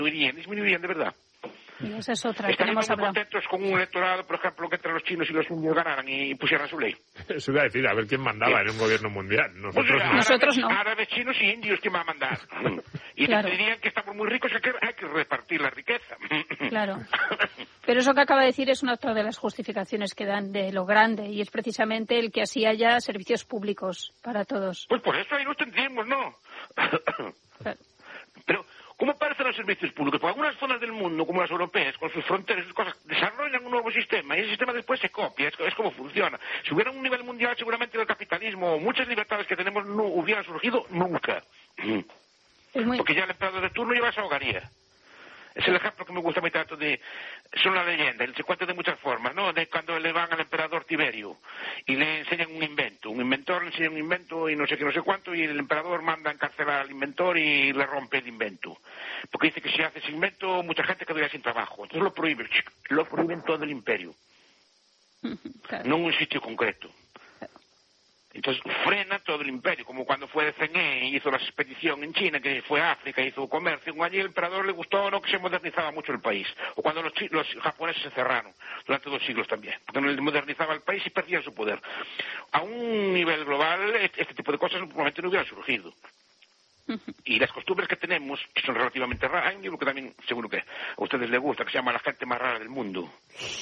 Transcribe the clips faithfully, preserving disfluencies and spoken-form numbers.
disminuirían, disminuirían de verdad. Y esa es otra. Estaríamos muy contentos con un electorado, por ejemplo, que entre los chinos y los indios ganaran y pusieran su ley. Eso iba a decir, a ver quién mandaba sí. en un gobierno mundial. Nosotros pues, no. Árabes, Nosotros no. Árabes, chinos y indios, ¿quién va a mandar? Y claro. dirían que estamos muy ricos y que hay que repartir la riqueza. Claro. Pero eso que acaba de decir es una otra de las justificaciones que dan de lo grande, y es precisamente el que así haya servicios públicos para todos. Pues por eso ahí nos tendríamos, ¿no? Claro. Pero ¿cómo parecen los servicios públicos? Porque algunas zonas del mundo, como las europeas, con sus fronteras y sus cosas, desarrollan un nuevo sistema y ese sistema después se copia, es, es como funciona. Si hubiera un nivel mundial, seguramente el capitalismo, muchas libertades que tenemos no hubieran surgido nunca. Muy... Porque ya el emperador de turno ya se ahogaría. Es el ejemplo que me gusta a mí tanto de... Es una leyenda, se cuenta de muchas formas, ¿no? De cuando le van al emperador Tiberio y le enseñan un invento. Un inventor le enseña un invento y no sé qué, no sé cuánto, y el emperador manda a encarcelar al inventor y le rompe el invento. Porque dice que si hace ese invento, mucha gente quedaría sin trabajo. Entonces lo prohíbe, lo prohíben todo el imperio. Claro. No en un sitio concreto. Entonces frena todo el imperio, como cuando fue de Zheng y hizo la expedición en China, que fue a África, hizo comercio. Allí el emperador le gustó o no que se modernizaba mucho el país. O cuando los, los japoneses se cerraron, durante dos siglos también, porque no les modernizaba el país y perdían su poder. A un nivel global, este tipo de cosas probablemente no hubieran surgido. Y las costumbres que tenemos, que son relativamente raras, hay un libro que también seguro que a ustedes les gusta, que se llama La gente más rara del mundo.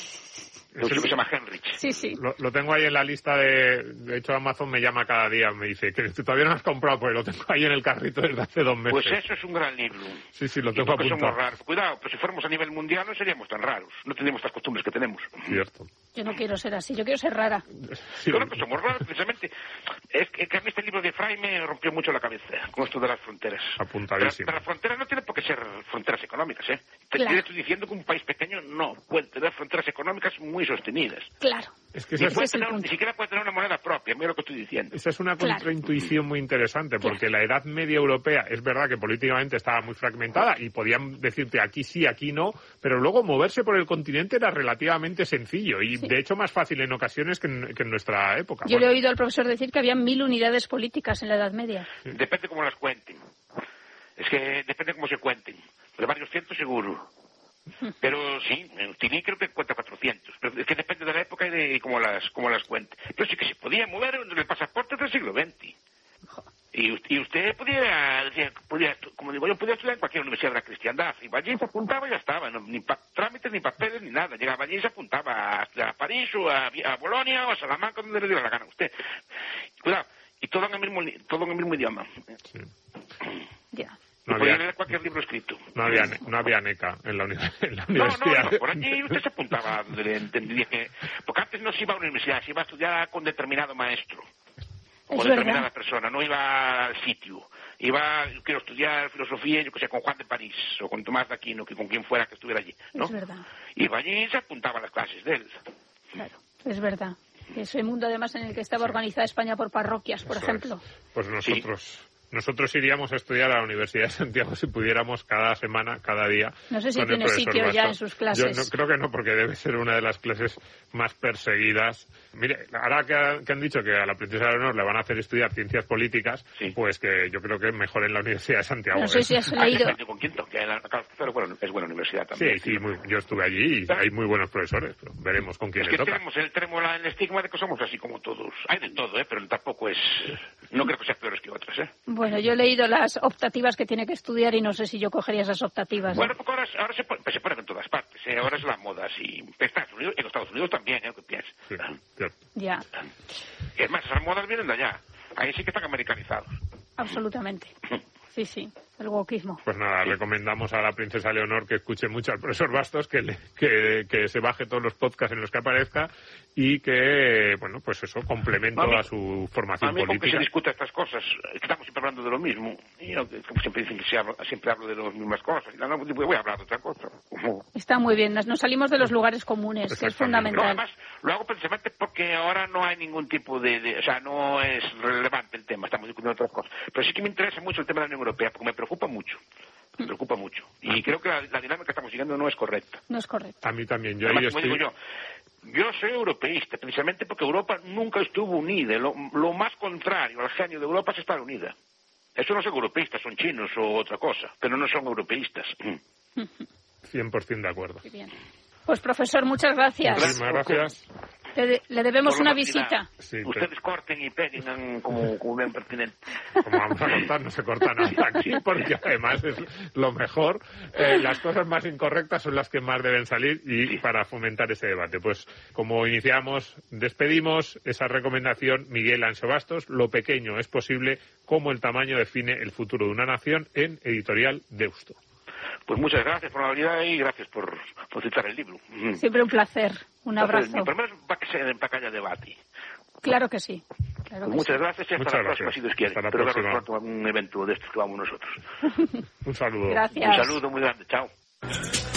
Lo que se llama Henrich. Sí, sí. Lo, lo tengo ahí en la lista de... De hecho, Amazon me llama cada día, me dice que todavía no lo has comprado, pues lo tengo ahí en el carrito desde hace dos meses. Pues eso es un gran libro. Sí, sí, lo tengo apuntado. Somos raros. Cuidado, pues si fuéramos a nivel mundial no seríamos tan raros. No tendríamos estas costumbres que tenemos. Cierto. Yo no quiero ser así, yo quiero ser rara. Sí. Claro que somos raros, precisamente. Es que, que a mí este libro de Fry me rompió mucho la cabeza con esto de las fronteras. Apuntadísimo. Pero, pero las fronteras no tienen por qué ser fronteras económicas, ¿eh? Claro. Te estoy diciendo que un país pequeño no puede tener fronteras económicas muy sostenidas. Claro. Es que ni, esa es tener, ni siquiera puede tener una moneda propia, mira lo que estoy diciendo. Esa es una contraintuición muy interesante, porque claro. La Edad Media europea es verdad que políticamente estaba muy fragmentada y podían decirte aquí sí, aquí no, pero luego moverse por el continente era relativamente sencillo y sí. De hecho más fácil en ocasiones que en, que en nuestra época. Yo bueno. Le he oído al profesor decir que había mil unidades políticas en la Edad Media. Sí. Depende cómo las cuenten. Es que depende cómo se cuenten. Pero varios cientos seguro. Pero sí, en Tilí creo que cuenta cuatrocientos. Pero es que depende de la época y de cómo las, cómo las cuente. Pero sí que se podía mover en el pasaporte del siglo veinte. Y, y usted podía, podía, como digo yo, podía estudiar en cualquier universidad de la cristiandad. Iba allí, se apuntaba y ya estaba. No, ni pa, trámites, ni papeles, ni nada. Llegaba allí y se apuntaba a, a París o a, a Bolonia o a Salamanca, donde le diera la gana a usted. Cuidado, y todo en el mismo, todo en el mismo idioma. Sí. Ya. No había, podía leer cualquier libro escrito. No había, no había NECA en la, uni, en la universidad. No, no, no, por allí usted se apuntaba donde le entendía que... Porque antes no se iba a una universidad, se iba a estudiar con determinado maestro. O con determinada verdad. persona, no iba al sitio. Iba, yo quiero estudiar filosofía, yo que sé, con Juan de París, o con Tomás de Aquino, que con quien fuera que estuviera allí, ¿no? Es verdad. Iba allí y se apuntaba a las clases de él. Claro, es verdad. Ese mundo, además, en el que estaba sí. organizada España por parroquias, por Eso ejemplo. Es. Pues nosotros... Sí. Nosotros iríamos a estudiar a la Universidad de Santiago si pudiéramos cada semana, cada día. No sé si tiene sitio Bastos. Ya en sus clases. Yo no, creo que no, porque debe ser una de las clases más perseguidas. Mire, ahora que, ha, que han dicho que a la princesa Leonor le van a hacer estudiar ciencias políticas, sí. Pues que yo creo que mejor en la Universidad de Santiago. No sé ¿eh? si has leído. ¿Con quién toque? Pero bueno, es buena universidad también. Sí, sí, muy, yo estuve allí y ¿pero? Hay muy buenos profesores. Pero veremos con quién es le que toca. Tenemos el, tenemos el estigma de que somos así como todos. Hay de todo, ¿eh? Pero tampoco es... No creo que sean peores que otros, ¿eh? Bueno, yo he leído la las optativas que tiene que estudiar y no sé si yo cogería esas optativas. Bueno, porque ahora, ahora se, pone, pues se ponen en todas partes, ¿eh? Ahora es la moda, sí. En Estados Unidos, en Estados Unidos también, ¿eh? ¿Qué piensas? Sí, ya. Es más, esas modas vienen de allá. Ahí sí que están americanizados. Absolutamente. Sí, sí. El wokismo. Pues nada, sí. Recomendamos a la princesa Leonor que escuche mucho al profesor Bastos, que, le, que, que se baje todos los podcasts en los que aparezca y que, bueno, pues eso, complemento a, mí, a su formación a mí, política. A mí, se discuta estas cosas, estamos siempre hablando de lo mismo. Y yo, como siempre dicen que se hablo, siempre hablo de las mismas cosas. Y no, no, voy a hablar de otra cosa. Está muy bien, nos, nos salimos de los lugares comunes, que es fundamental. No, además, lo hago precisamente porque ahora no hay ningún tipo de, de... O sea, no es relevante el tema, estamos discutiendo otras cosas. Pero sí que me interesa mucho el tema de la Unión Europea, porque me preocupa mucho. Me preocupa mucho. Y creo que la, la dinámica que estamos siguiendo no es correcta. No es correcta. A mí también. Yo, Además, ahí como estoy... digo yo, yo soy europeísta, precisamente porque Europa nunca estuvo unida. Lo, lo más contrario al genio de Europa es estar unida. Eso no son europeístas, son chinos o otra cosa, pero no son europeístas. cien por ciento de acuerdo. Muy bien. Pues, profesor, muchas gracias. Muchísimas gracias. Le, le debemos una visita. Sí, Ustedes pero... corten y peguen como, como bien pertinente. Como vamos a cortar, no se corta nada aquí, porque además es lo mejor. Eh, las cosas más incorrectas son las que más deben salir y sí. Para fomentar ese debate. Pues como iniciamos, despedimos esa recomendación, Miguel Ancho Bastos, lo pequeño es posible, cómo el tamaño define el futuro de una nación, en Editorial Deusto. Pues muchas gracias por la habilidad y gracias por, por citar el libro. Siempre un placer. Un abrazo. Por lo menos para que se para que haya debate. Claro que sí. Claro pues que muchas sí. gracias y hasta muchas la gracias. próxima, si Dios quiere. Hasta la Pero próxima. pronto un evento de estos que vamos nosotros. Un saludo. Gracias. Un saludo muy grande. Chao.